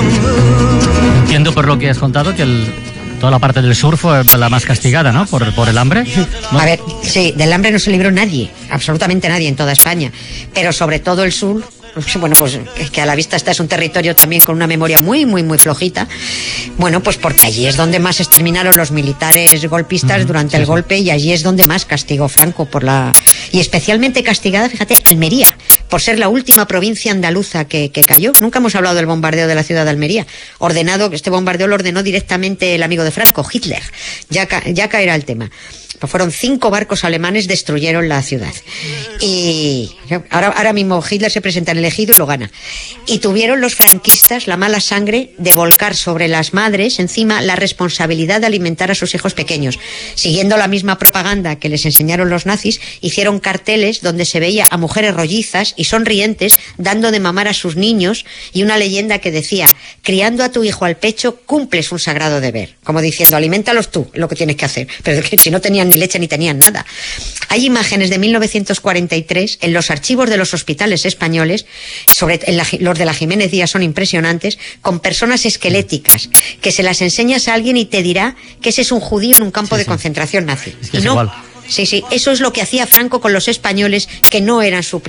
Entiendo por lo que has contado que toda la parte del sur fue la más castigada, ¿no? Por el hambre. ¿No? A ver, sí, del hambre no se libró nadie, absolutamente nadie en toda España, pero sobre todo el sur. Bueno, pues es que a la vista es un territorio también con una memoria muy, muy, muy flojita. Bueno, pues porque allí es donde más exterminaron los militares golpistas durante el golpe, y allí es donde más castigó Franco y especialmente castigada, fíjate, Almería, por ser la última provincia andaluza que cayó. Nunca hemos hablado del bombardeo de la ciudad de Almería. Este bombardeo lo ordenó directamente el amigo de Franco, Hitler. Ya caerá el tema. Fueron 5 barcos alemanes, destruyeron la ciudad. Y ahora mismo Hitler se presenta en el Ejido y lo gana. Y tuvieron los franquistas la mala sangre de volcar sobre las madres encima la responsabilidad de alimentar a sus hijos pequeños. Siguiendo la misma propaganda que les enseñaron los nazis, hicieron carteles donde se veía a mujeres rollizas y sonrientes dando de mamar a sus niños, y una leyenda que decía: criando a tu hijo al pecho cumples un sagrado deber. Como diciendo, aliméntalos tú, lo que tienes que hacer. Pero que si no tenían ni leche ni tenían nada. Hay imágenes de 1943 en los archivos de los hospitales españoles, los de la Jiménez Díaz son impresionantes, con personas esqueléticas, que se las enseñas a alguien y te dirá que ese es un judío en un campo de concentración nazi. Es que y es no, igual. Sí, eso es lo que hacía Franco con los españoles que no eran su